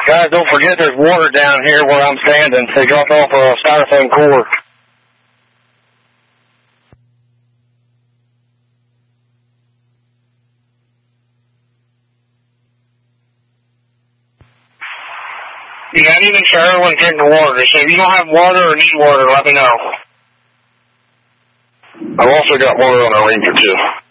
Guys, don't forget there's water down here where I'm standing. They dropped off a styrofoam core. Yeah, I need to make sure everyone's drinking water. So if you don't have water or need water, let me know. I've also got water on our Ranger, too.